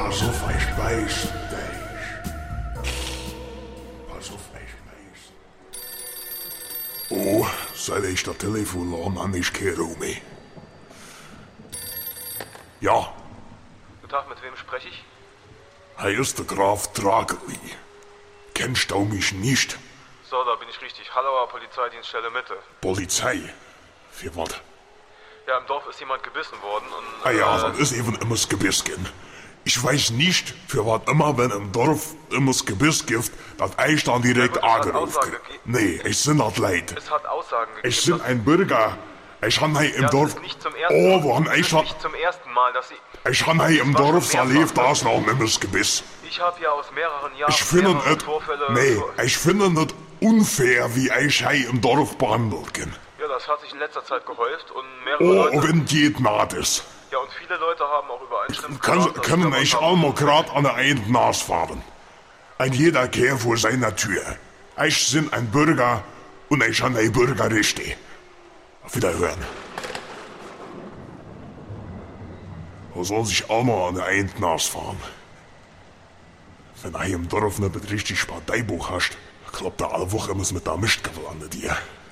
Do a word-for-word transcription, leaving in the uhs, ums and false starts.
pass auf, ich weiß dich. Pass auf, ich weiß. Oh, seit ich das Telefon an, an ich keine Ruhe mehr. Ja. Guten Tag, mit wem spreche ich? Er ist der Graf Drageli. Kennst du mich nicht? So, da bin ich richtig. Hallauer Polizeidienststelle Mitte. Polizei? Für was? Ja, im Dorf ist jemand gebissen worden und... Ah ja, äh, dann ist eben immer das Gebiss gehen. Ich weiß nicht, für was immer, wenn im Dorf immer das Gebiss gibt, dass ich dann direkt Ja, gut, es hat angerufen Aussagen krieg. gegeben. Nee, ich bin das leid. Es hat Aussagen gegeben. Ich bin ein Bürger. Ich han hier im ja, Dorf... Das ist nicht zum ersten Oh, Mal. wo han Das ich ist han... nicht zum ersten Mal, dass Sie... Ich han hier im Das war Dorf schon erlebt, mehrfach. da ist noch immer das Gebiss. Ich habe ja aus mehreren Jahren Ich finde mehrere es... Vorfälle... Nee, ich finde es unfair, wie ich hier im Dorf behandelt bin. Ja, das hat sich in letzter Zeit gehäuft und mehrere Oh, Leute... wenn jed naht ist. Ja, und viele Leute haben auch übereinstimmend Kann, gesagt, dass können sie ich davon einmal grad an der einen Nas fahren. Ein jeder Kehr vor seiner Tür. Ich bin ein Bürger und ich han ein Bürgerrechte. Auf Wiederhören. Wo soll sich einmal an der einen Nas fahren? Wenn er im Dorf nicht richtig Parteibuch hast, klappt er alle Woche immer mit der Mistgabel an dir.